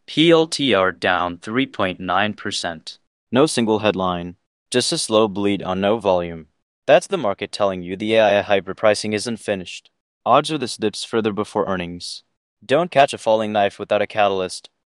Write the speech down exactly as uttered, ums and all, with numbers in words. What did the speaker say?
P L T R down three point nine percent. No single headline, just a slow bleed on no volume. That's the market telling you the A I hyperpricing isn't finished. Odds are this dips further before earnings. Don't catch a falling knife without a catalyst.